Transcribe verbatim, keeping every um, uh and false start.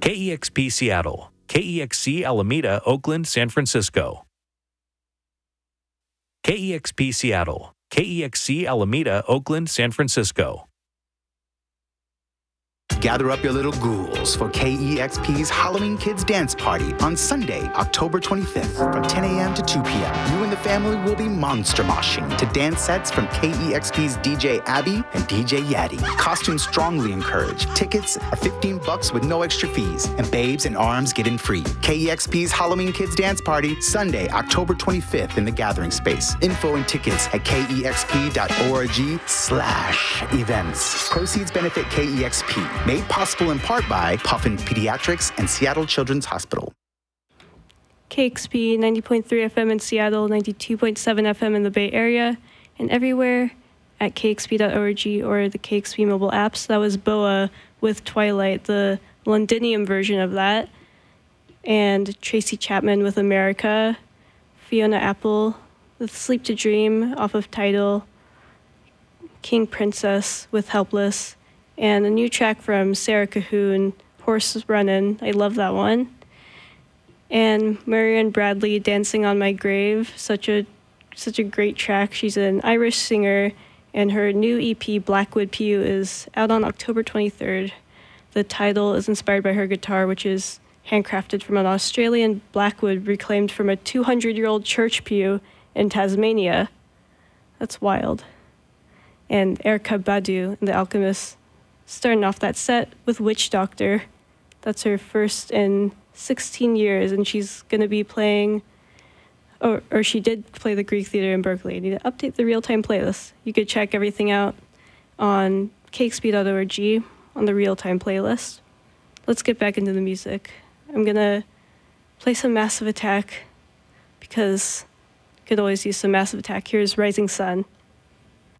K E X P Seattle, K E X C Alameda, Oakland, San Francisco. K E X P Seattle, K E X C Alameda, Oakland, San Francisco. Gather up your little ghouls for K E X P's Halloween Kids Dance Party on Sunday, October twenty-fifth from ten a.m. to two p.m. You and the family will be monster moshing to dance sets from K E X P's D J Abby and D J Yaddy. Costumes strongly encouraged. Tickets are fifteen bucks with no extra fees, and babes and arms get in free. K E X P's Halloween Kids Dance Party, Sunday, October twenty-fifth in the Gathering Space. Info and tickets at kexp.org slash events. Proceeds benefit K E X P. Made possible in part by Puffin Pediatrics and Seattle Children's Hospital. K X P ninety point three F M in Seattle, ninety-two point seven F M in the Bay Area, and everywhere at k x p dot org or the K X P mobile apps. That was B O A with Twilight, the Londinium version of that, and Tracy Chapman with America, Fiona Apple with Sleep to Dream off of Tidal, King Princess with Helpless, and a new track from Sarah Cahoon, Horse Runnin'. I love that one. And Marianne Bradley, Dancing on My Grave, such a such a great track. She's an Irish singer, and her new E P, Blackwood P U, is out on October twenty-third. The title is inspired by her guitar, which is handcrafted from an Australian Blackwood reclaimed from a two hundred year old church pew in Tasmania. That's wild. And Erykah Badu, The Alchemist, starting off that set with Witch Doctor. That's her first in sixteen years, and she's going to be playing, or, or she did play the Greek Theater in Berkeley. I need to update the real-time playlist. You could check everything out on k x p dot org on the real-time playlist. Let's get back into the music. I'm going to play some Massive Attack because you could always use some Massive Attack. Here's Rising Sun.